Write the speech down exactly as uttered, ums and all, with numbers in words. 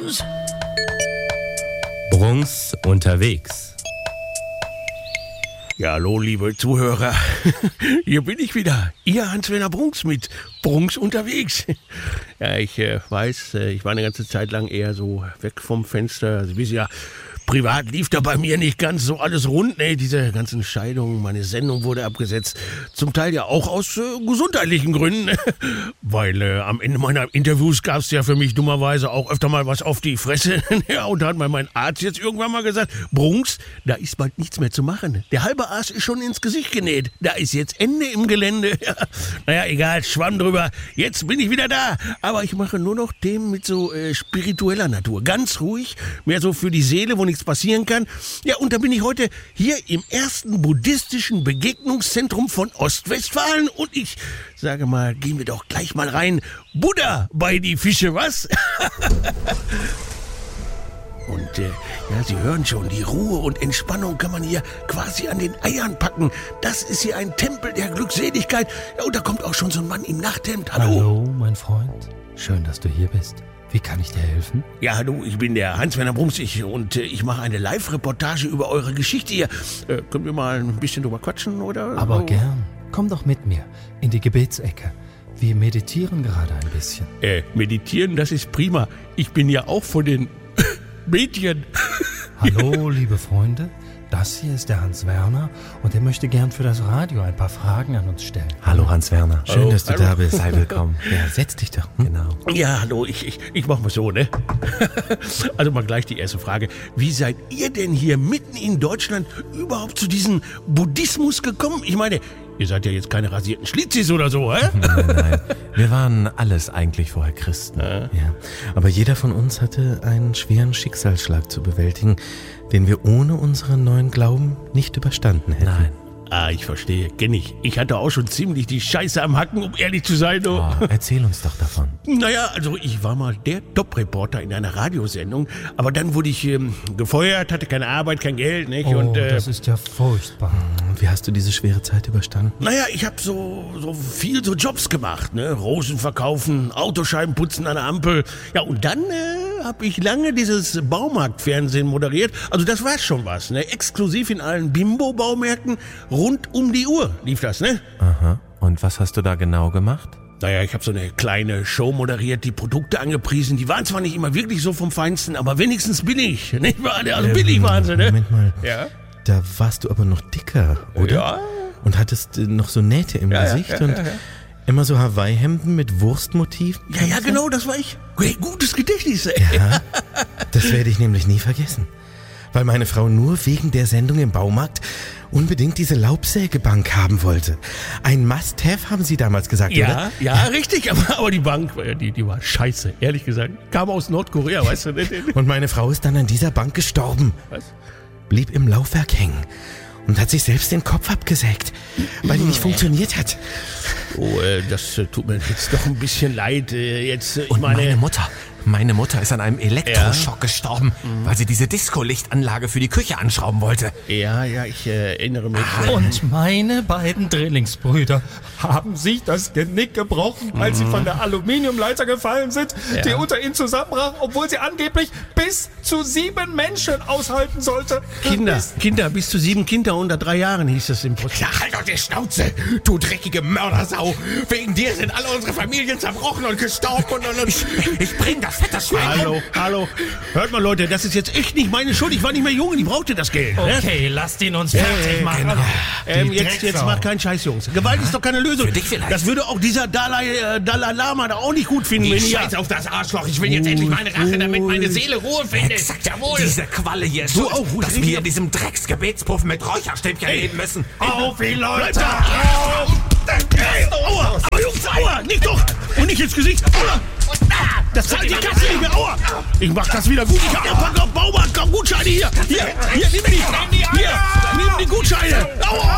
News. Brunks unterwegs. Ja, hallo, liebe Zuhörer. Hier bin ich wieder. Ihr Hans-Werner Brunks mit Brunks unterwegs. Ja, ich äh, weiß, äh, ich war eine ganze Zeit lang eher so weg vom Fenster. Sie wissen ja, privat lief da bei mir nicht ganz so alles rund. Ne? Diese ganzen Scheidungen, meine Sendung wurde abgesetzt. Zum Teil ja auch aus äh, gesundheitlichen Gründen. Weil äh, am Ende meiner Interviews gab es ja für mich dummerweise auch öfter mal was auf die Fresse. Ja, und da hat mir mein Arzt jetzt irgendwann mal gesagt, Brunks, da ist bald nichts mehr zu machen. Der halbe Arsch ist schon ins Gesicht genäht. Da ist jetzt Ende im Gelände. Ja. Naja, egal, schwamm drüber. Jetzt bin ich wieder da. Aber ich mache nur noch Themen mit so äh, spiritueller Natur. Ganz ruhig, mehr so für die Seele, wo nichts passieren kann. Ja, und da bin ich heute hier im ersten buddhistischen Begegnungszentrum von Ostwestfalen und ich sage mal, gehen wir doch gleich mal rein. Buddha bei die Fische, was? Und äh, ja, Sie hören schon, die Ruhe und Entspannung kann man hier quasi an den Eiern packen. Das ist hier ein Tempel der Glückseligkeit. Ja, und da kommt auch schon so ein Mann im Nachthemd. Hallo. Hallo, mein Freund. Schön, dass du hier bist. Wie kann ich dir helfen? Ja, hallo, ich bin der Hans-Werner Brunks ich, und äh, ich mache eine Live-Reportage über eure Geschichte hier. Äh, können wir mal ein bisschen drüber quatschen, oder? Aber oh. gern. Komm doch mit mir in die Gebetsecke. Wir meditieren gerade ein bisschen. Äh, meditieren, das ist prima. Ich bin ja auch von den Mädchen. Hallo, liebe Freunde. Das hier ist der Hans-Werner und er möchte gern für das Radio ein paar Fragen an uns stellen. Hallo Hans-Werner, schön, Hallo, dass du hallo. da bist. Sei willkommen. Ja, setz dich doch. Hm? Genau. Ja, hallo, ich, ich, ich mach mal so, ne? Also mal gleich die erste Frage. Wie seid ihr denn hier mitten in Deutschland überhaupt zu diesem Buddhismus gekommen? Ich meine, ihr seid ja jetzt keine rasierten Schlitzis oder so, hä? Nein, nein. Wir waren alles eigentlich vorher Christen. Ja. Ja. Aber jeder von uns hatte einen schweren Schicksalsschlag zu bewältigen, den wir ohne unseren neuen Glauben nicht überstanden hätten. Nein. Ah, ich verstehe, kenn ich. Ich hatte auch schon ziemlich die Scheiße am Hacken, um ehrlich zu sein. Oh. Oh, erzähl uns doch davon. Naja, also ich war mal der Top-Reporter in einer Radiosendung, aber dann wurde ich ähm, gefeuert, hatte keine Arbeit, kein Geld, nicht? Oh, und, äh, das ist ja furchtbar. Und wie hast du diese schwere Zeit überstanden? Naja, ich habe so, so viel so Jobs gemacht, ne? Rosen verkaufen, Autoscheiben putzen an der Ampel. Ja, und dann äh, habe ich lange dieses Baumarktfernsehen moderiert. Also das war schon was, ne? Exklusiv in allen Bimbo-Baumärkten. Rund um die Uhr lief das, ne? Aha. Und was hast du da genau gemacht? Naja, ich habe so eine kleine Show moderiert, die Produkte angepriesen. Die waren zwar nicht immer wirklich so vom Feinsten, aber wenigstens billig. Nicht wahr? Also billig waren sie, ne? Moment mal. Ja? Da warst du aber noch dicker, oder? Ja. Und hattest äh, noch so Nähte im Ja, ja, Gesicht ja, und ja, ja. immer so Hawaii-Hemden mit Wurstmotiv? Ja, ja, genau, das war ich. Hey, gutes Gedächtnis, ey. Ja, das werde ich nämlich nie vergessen. Weil meine Frau nur wegen der Sendung im Baumarkt unbedingt diese Laubsägebank haben wollte. Ein Must-Have, haben Sie damals gesagt, Ja, oder? ja, richtig, aber, aber die Bank, die, die war scheiße, ehrlich gesagt. Kam aus Nordkorea, weißt du nicht? Und meine Frau ist dann an dieser Bank gestorben. Was? Blieb im Laufwerk hängen und hat sich selbst den Kopf abgesägt, weil die nicht funktioniert hat. Oh, äh, das äh, tut mir jetzt doch ein bisschen leid. Äh, jetzt, äh, ich Und meine, meine Mutter, meine Mutter ist an einem Elektroschock gestorben, weil sie diese Disco-Lichtanlage für die Küche anschrauben wollte. Ja, ja, ich äh, erinnere mich. Äh, Und meine beiden Drillingsbrüder haben sich das Genick gebrochen, als sie von der Aluminiumleiter gefallen sind, Ja. die unter ihnen zusammenbrach, obwohl sie angeblich bis zu sieben Menschen aushalten sollte. Kinder, Kinder, bis zu sieben Kinder unter drei Jahren hieß es im Post. Ja, halt doch die Schnauze, du dreckige Mördersau. Wegen dir sind alle unsere Familien zerbrochen und gestorben und, und, und. Ich, ich bring das fette Schwein. Hallo, hallo. Hört mal, Leute, das ist jetzt echt nicht meine Schuld. Ich war nicht mehr jung und ich brauchte das Geld. Ne? Okay, lasst ihn uns fertig machen. Genau. Ähm, Die jetzt, jetzt Drecksau. macht keinen Scheiß, Jungs. Gewalt ist doch keine Lösung. Für dich vielleicht. Das würde auch dieser Dalai, äh, Dalai Lama da auch nicht gut finden. Ich wenn ihr- scheiß auf das Arschloch. Ich will jetzt endlich meine Rache, damit meine Seele Ruhe findet. Exakt, jawohl. Diese Qualle hier ist Du schuld, auch, wo dass sind wir die- in diesem Drecksgebetspuff mit Räucherstäbchen leben müssen. Auf die Leute! Hey, aua! Aber Jungs, aua! Nicht doch! Und nicht ins Gesicht! Aua! Das zahlt die Kasse nicht mehr! Aua! Ich mach das wieder gut! Ich hab ja Baumarkt, komm, Gutscheine hier! Hier, hier, nimm die! Hier, nimm die Gutscheine! Aua!